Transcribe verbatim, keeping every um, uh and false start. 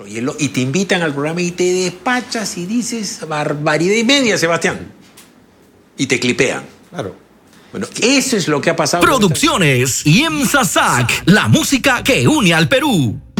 otro. Y, el, y te invitan al programa y te despachas y dices barbaridad y media, Sebastián. Y te clipean. Claro. Bueno, eso es lo que ha pasado. Producciones y IEMSA S A C, la música que une al Perú.